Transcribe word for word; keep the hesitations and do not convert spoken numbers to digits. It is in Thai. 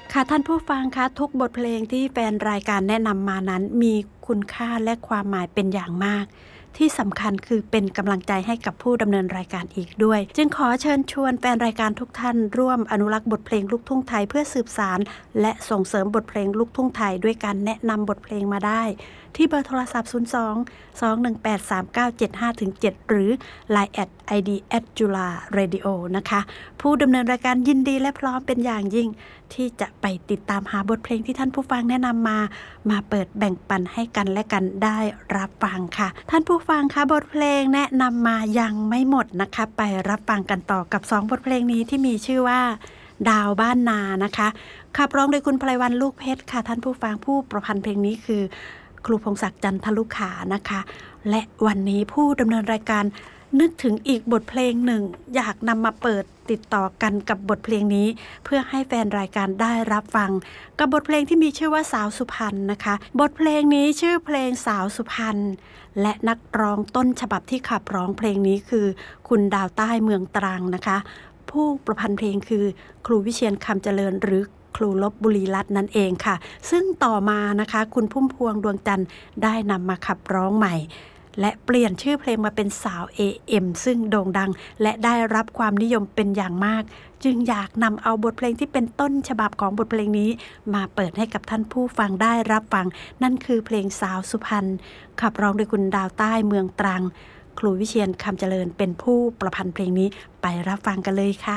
ค่ะท่านผู้ฟังคะทุกบทเพลงที่แฟนรายการแนะนำมานั้นมีคุณค่าและความหมายเป็นอย่างมากที่สำคัญคือเป็นกำลังใจให้กับผู้ดำเนินรายการอีกด้วยจึงขอเชิญชวนแฟนรายการทุกท่านร่วมอนุรักษ์บทเพลงลูกทุ่งไทยเพื่อสืบสานและส่งเสริมบทเพลงลูกทุ่งไทยด้วยการแนะนำบทเพลงมาได้ที่เบอร์โทรศัพท์ ศูนย์ สอง สอง หนึ่ง แปด สาม เก้า เจ็ด ห้า เจ็ด หรือ ไลน์ แอท ไอ ดี แอท จุฬา เรดิโอ นะคะผู้ดำเนินรายการยินดีและพร้อมเป็นอย่างยิ่งที่จะไปติดตามหาบทเพลงที่ท่านผู้ฟังแนะนำมามาเปิดแบ่งปันให้กันและกันได้รับฟังค่ะท่านผู้ฟังคะบทเพลงแนะนำมายังไม่หมดนะคะไปรับฟังกันต่อกับสองบทเพลงนี้ที่มีชื่อว่าดาวบ้านนานะคะขับร้องโดยคุณไพรวรรณลูกเพชรค่ะท่านผู้ฟังผู้ประพันธ์เพลงนี้คือครูพงศักดิ์จันทลุขานะคะและวันนี้ผู้ดำเนินรายการนึกถึงอีกบทเพลงหนึ่งอยากนำมาเปิดติดต่อกันกับบทเพลงนี้เพื่อให้แฟนรายการได้รับฟังกับบทเพลงที่มีชื่อว่าสาวสุพรรณนะคะบทเพลงนี้ชื่อเพลงสาวสุพรรณและนักร้องต้นฉบับที่ขับร้องเพลงนี้คือคุณดาวใต้เมืองตรังนะคะผู้ประพันธ์เพลงคือครูวิเชียรคำเจริญหรือครูลบบุรีรัตน์นั่นเองค่ะซึ่งต่อมานะคะคุณพุ่มพวงดวงจันทร์ได้นำมาขับร้องใหม่และเปลี่ยนชื่อเพลงมาเป็นสาว เอ เอ็ม ซึ่งโด่งดังและได้รับความนิยมเป็นอย่างมากจึงอยากนำเอาบทเพลงที่เป็นต้นฉบับของบทเพลงนี้มาเปิดให้กับท่านผู้ฟังได้รับฟังนั่นคือเพลงสาวสุพรรณขับร้องโดยคุณดาวใต้เมืองตรังครูวิเชียรคำเจริญเป็นผู้ประพันธ์เพลงนี้ไปรับฟังกันเลยค่ะ